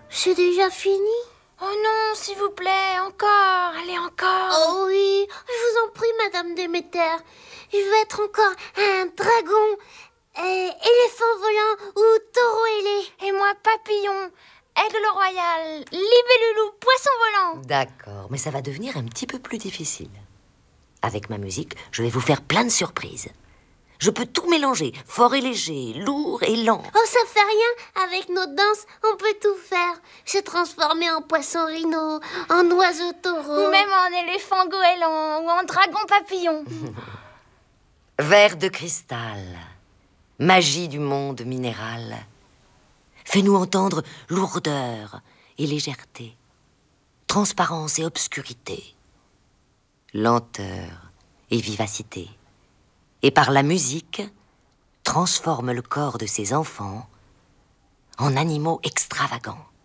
C'est déjà fini? Oh non, s'il vous plaît, encore, allez encore. Oh oui, je vous en prie, Madame Déméter. Je veux être encore un dragon, éléphant volant ou taureau ailé. Et moi, papillon, aigle royal, libellule, poisson volant. D'accord, mais ça va devenir un petit peu plus difficile. Avec ma musique, je vais vous faire plein de surprises. Je peux tout mélanger, fort et léger, lourd et lent. Oh, ça fait rien. Avec nos danses, on peut tout faire. Se transformer en poisson rhino, en oiseau taureau. Ou même en éléphant goéland, ou en dragon papillon. Verre de cristal, magie du monde minéral. Fais-nous entendre lourdeur et légèreté, transparence et obscurité, lenteur et vivacité. Et par la musique, transforme le corps de ses enfants en animaux extravagants.